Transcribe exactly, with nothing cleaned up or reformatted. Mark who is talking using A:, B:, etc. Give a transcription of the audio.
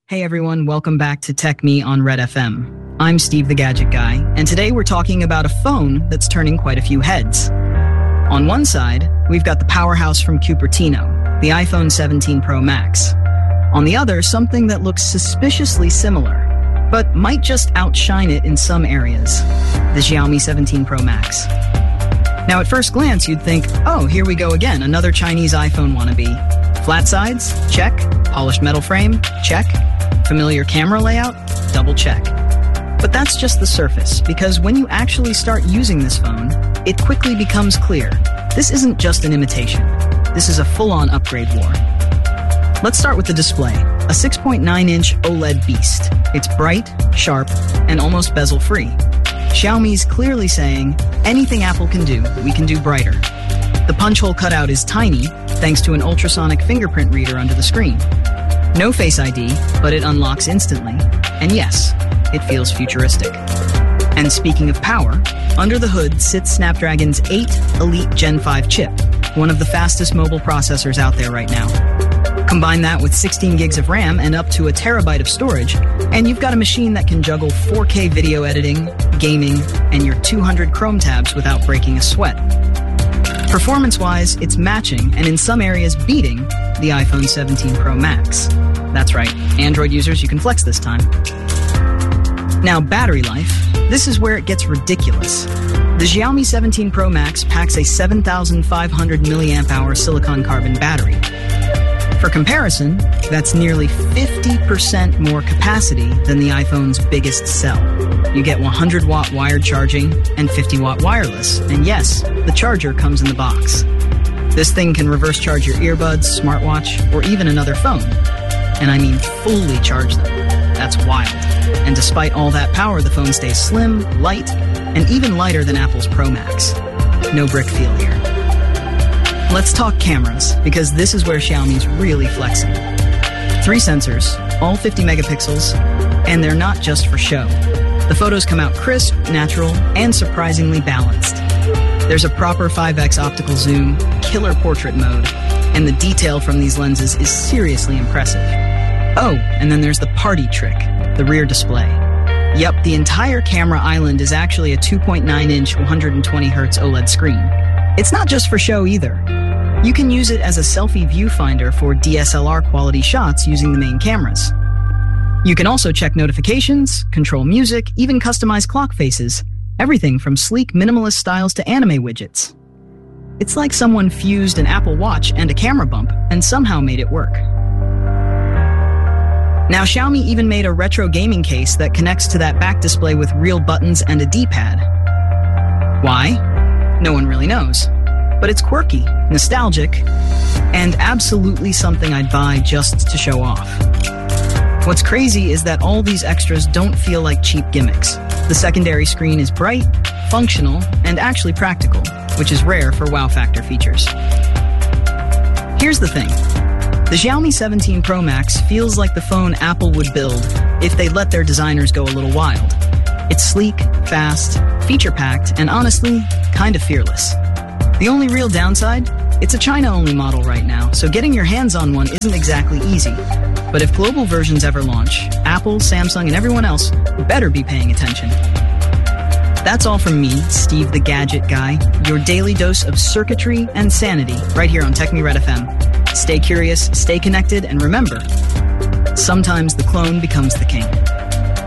A: Hey everyone, welcome back to Tech Me on Red F M. I'm Steve the Gadget Guy, and today we're talking about a phone that's turning quite a few heads. On one side, we've got the powerhouse from Cupertino, the iPhone seventeen Pro Max. On the other, something that looks suspiciously similar, but might just outshine it in some areas, the Xiaomi seventeen Pro Max. Now at first glance, you'd think, oh, here we go again, another Chinese iPhone wannabe. Flat sides? Check. Polished metal frame? Check. Familiar camera layout? Double check. But that's just the surface, because when you actually start using this phone, it quickly becomes clear. This isn't just an imitation. This is a full-on upgrade war. Let's start with the display. A six point nine inch OLED beast. It's bright, sharp, and almost bezel-free. Xiaomi's clearly saying, anything Apple can do, we can do brighter. The punch hole cutout is tiny, thanks to an ultrasonic fingerprint reader under the screen. No Face I D, but it unlocks instantly. And yes, it feels futuristic. And speaking of power, under the hood sits Snapdragon's eight Elite Gen five chip, one of the fastest mobile processors out there right now. Combine that with sixteen gigs of RAM and up to a terabyte of storage, and you've got a machine that can juggle four K video editing, gaming, and your two hundred Chrome tabs without breaking a sweat. Performance-wise, it's matching, and in some areas beating, the iPhone seventeen Pro Max. That's right, Android users, you can flex this time. Now, battery life. This is where it gets ridiculous. The Xiaomi seventeen Pro Max packs a seven thousand five hundred milliamp hour silicon carbon battery. For comparison, that's nearly fifty percent more capacity than the iPhone's biggest cell. You get one hundred watt wired charging and fifty watt wireless, and yes, the charger comes in the box. This thing can reverse charge your earbuds, smartwatch, or even another phone. And I mean fully charge them. That's wild. And despite all that power, the phone stays slim, light, and even lighter than Apple's Pro Max. No brick feel here. Let's talk cameras, because this is where Xiaomi's really flexing. Three sensors, all fifty megapixels, and they're not just for show. The photos come out crisp, natural, and surprisingly balanced. There's a proper five X optical zoom, killer portrait mode, and the detail from these lenses is seriously impressive. Oh, and then there's the party trick, the rear display. Yep, the entire camera island is actually a two point nine inch one hundred twenty hertz OLED screen. It's not just for show either. You can use it as a selfie viewfinder for D S L R quality shots using the main cameras. You can also check notifications, control music, even customize clock faces. Everything from sleek minimalist styles to anime widgets. It's like someone fused an Apple Watch and a camera bump and somehow made it work. Now, Xiaomi even made a retro gaming case that connects to that back display with real buttons and a D-pad. Why? No one really knows. But it's quirky, nostalgic, and absolutely something I'd buy just to show off. What's crazy is that all these extras don't feel like cheap gimmicks. The secondary screen is bright, functional, and actually practical, which is rare for wow factor features. Here's the thing. The Xiaomi seventeen Pro Max feels like the phone Apple would build if they let their designers go a little wild. It's sleek, fast, feature-packed, and honestly, kind of fearless. The only real downside? It's a China-only model right now, so getting your hands on one isn't exactly easy. But if global versions ever launch, Apple, Samsung, and everyone else better be paying attention. That's all from me, Steve the Gadget Guy, your daily dose of circuitry and sanity right here on Tech Me Red F M. Stay curious, stay connected, and remember, sometimes the clone becomes the king.